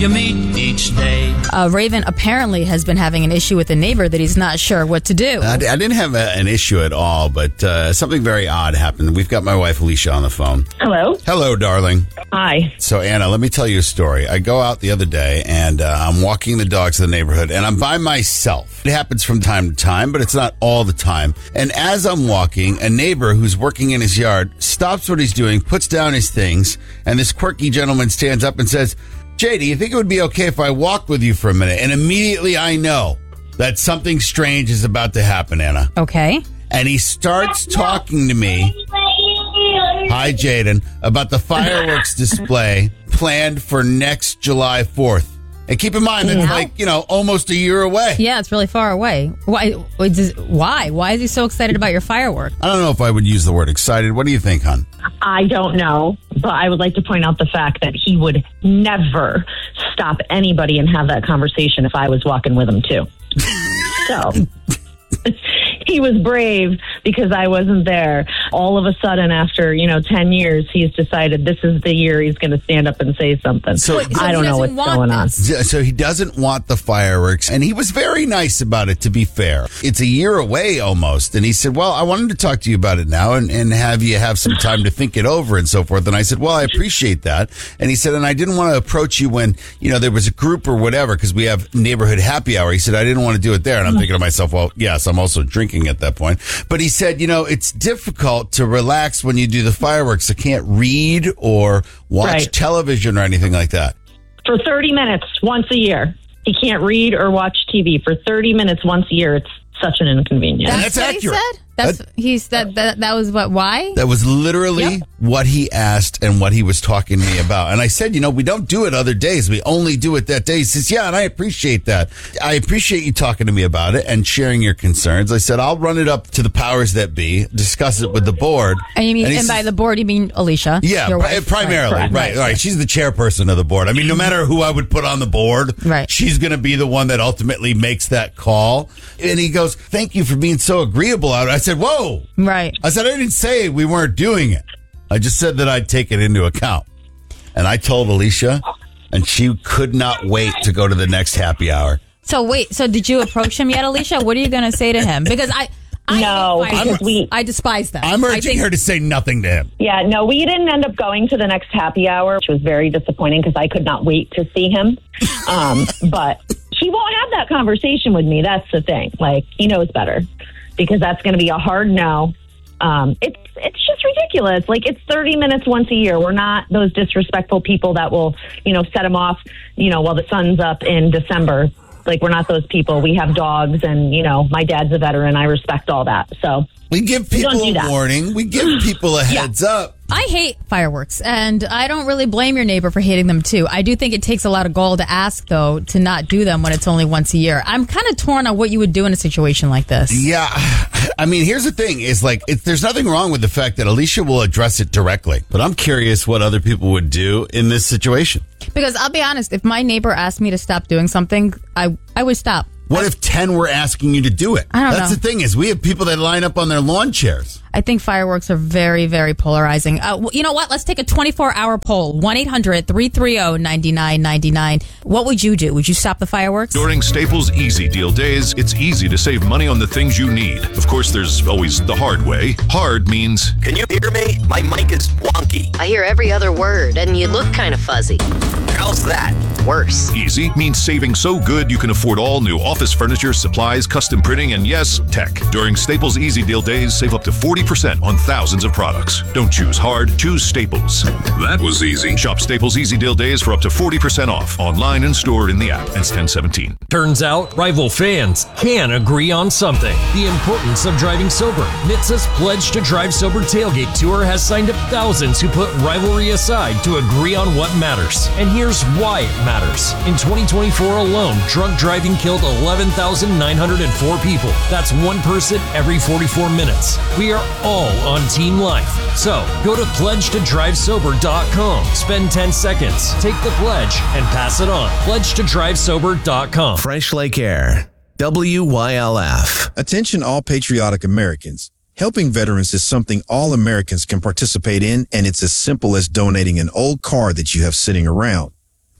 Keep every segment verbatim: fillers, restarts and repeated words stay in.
you meet each day. Uh, Raven apparently has been having an issue with a neighbor that he's not sure what to do. I, I didn't have a, an issue at all, but uh, something very odd happened. We've got my wife, Alicia, on the phone. Hello. Hello, darling. Hi. So, Anna, let me tell you a story. I go out the other day, and uh, I'm walking the dogs in the neighborhood, and I'm by myself. It happens from time to time, but it's not all the time. And as I'm walking, a neighbor who's working in his yard stops what he's doing, puts down his things, and this quirky gentleman stands up and says, Jay, do you think it would be okay if I walked with you for a minute? And immediately I know that something strange is about to happen, Anna. Okay. And he starts talking to me, hi, Jaden, about the fireworks display planned for next July fourth. And keep in mind, that's like, you know, almost a year away. Yeah, it's really far away. Why? Why? Why is he so excited about your firework? I don't know if I would use the word excited. What do you think, hon? I don't know, but I would like to point out the fact that he would never stop anybody and have that conversation if I was walking with him, too. So... He was brave because I wasn't there. All of a sudden, after, you know, ten years, he's decided this is the year he's going to stand up and say something. So, Wait, so I don't know what's going on. So he doesn't want the fireworks, and he was very nice about it, to be fair. It's a year away almost, and he said, well, I wanted to talk to you about it now and, and have you have some time to think it over and so forth. And I said, well, I appreciate that. And he said, and I didn't want to approach you when, you know, there was a group or whatever, because we have neighborhood happy hour. He said, I didn't want to do it there. And I'm thinking to myself, well, yes, I'm also drinking at that point. But he said, you know, it's difficult to relax when you do the fireworks. I can't read or watch Right. television or anything like that. For thirty minutes once a year. He can't read or watch T V. For thirty minutes once a year, it's such an inconvenience. And That's, that's what accurate. he said? That's That- he's that, that that was what why? That was literally Yep. what he asked and what he was talking to me about. And I said, you know, we don't do it other days. We only do it that day. He says, yeah, and I appreciate that. I appreciate you talking to me about it and sharing your concerns. I said, I'll run it up to the powers that be, discuss it with the board. And you mean he and by says- the board you mean Alicia? Yeah, your pri- wife? primarily. Right, Right, correct. right, She's the chairperson of the board. I mean, no matter who I would put on the board, Right. she's going to be the one that ultimately makes that call. And he goes, thank you for being so agreeable. I said, whoa. Right. I said, I didn't say we weren't doing it. I just said that I'd take it into account. And I told Alicia, and she could not wait to go to the next happy hour. So wait, so did you approach him yet, Alicia? What are you going to say to him? Because I I No, hate because fireworks. we- I despise them. I'm I urging think- her to say nothing to him. Yeah, no, we didn't end up going to the next happy hour, which was very disappointing because I could not wait to see him. Um, but he won't have that conversation with me. That's the thing. Like, he knows better because that's going to be a hard no. Um, it's it's just ridiculous. Like, it's thirty minutes once a year. We're not those disrespectful people that will, you know, set him off, you know, while the sun's up in December. Like, we're not those people. We have dogs and, you know, my dad's a veteran. I respect all that. So We give We don't people do a that. warning. We give people a heads up. I hate fireworks, and I don't really blame your neighbor for hating them, too. I do think it takes a lot of gall to ask, though, to not do them when it's only once a year. I'm kind of torn on what you would do in a situation like this. Yeah. I mean, here's the thing is like, it, there's nothing wrong with the fact that Alicia will address it directly. But I'm curious what other people would do in this situation. Because I'll be honest, if my neighbor asked me to stop doing something, I, I would stop. What if ten were asking you to do it? I don't That's know. the thing is we have people that line up on their lawn chairs. I think fireworks are very, very polarizing. Uh, w- you know what? Let's take a twenty-four hour poll. one eight hundred three three zero nine nine nine nine. What would you do? Would you stop the fireworks? During Staples Easy Deal days, it's easy to save money on the things you need. Of course, there's always the hard way. Hard means, Can you hear me? My mic is wonky. I hear every other word, and you look kind of fuzzy. How's that? Worse. easy means saving so good you can afford all new office furniture, supplies, custom printing, and yes, tech. During Staples Easy Deal days, save up to forty percent on thousands of products. Don't choose hard, choose Staples. That was easy. Shop Staples Easy Deal days for up to forty percent off, online and stored in the app. Ends ten seventeen. Turns out, rival fans can agree on something. The importance of driving sober. N H T Sa's Pledge to Drive Sober Tailgate Tour has signed up thousands who put rivalry aside to agree on what matters. And here's why it matters. In twenty twenty-four alone, drunk driving killed eleven thousand nine hundred four people. That's one person every forty-four minutes. We are all on Team Life. So, go to pledge to drive sober dot com. Spend ten seconds, take the pledge, and pass it on. pledge to drive sober dot com. Fresh Lake Air, W Y L F. Attention all patriotic Americans. Helping veterans is something all Americans can participate in, and it's as simple as donating an old car that you have sitting around.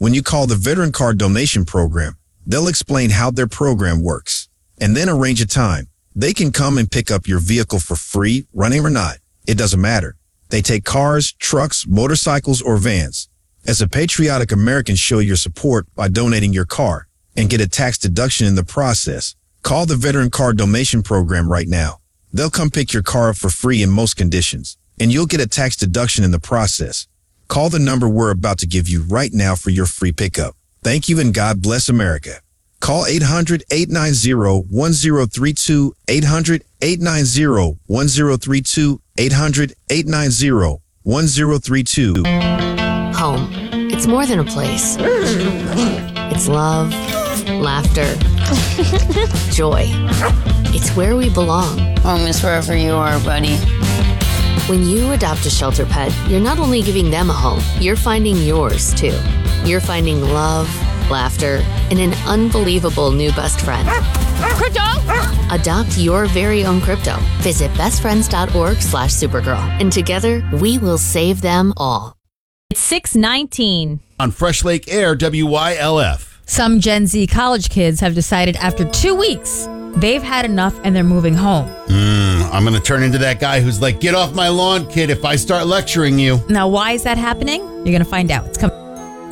When you call the Veteran Car Donation Program, they'll explain how their program works and then arrange a time. They can come and pick up your vehicle for free, running or not. It doesn't matter. They take cars, trucks, motorcycles, or vans. As a patriotic American, show your support by donating your car and get a tax deduction in the process. Call the Veteran Car Donation Program right now. They'll come pick your car up for free in most conditions, and you'll get a tax deduction in the process. Call the number we're about to give you right now for your free pickup. Thank you, and God bless America. Call eight hundred, eight nine zero, one zero three two, eight hundred, eight nine zero, one zero three two, eight hundred, eight nine zero, one zero three two. Home. It's more than a place. It's love, laughter, joy. It's where we belong. Home is wherever you are, buddy. When you adopt a shelter pet, you're not only giving them a home, you're finding yours too. You're finding love, laughter, and an unbelievable new best friend. Crypto! Adopt your very own crypto. Visit bestfriends.org slash Supergirl. And together, we will save them all. It's six nineteen. On Fresh Lake Air, W Y L F. Some Gen Z college kids have decided after two weeks, they've had enough and they're moving home. Mm, I'm going to turn into that guy who's like, get off my lawn, kid, if I start lecturing you. Now, why is that happening? You're going to find out. It's coming.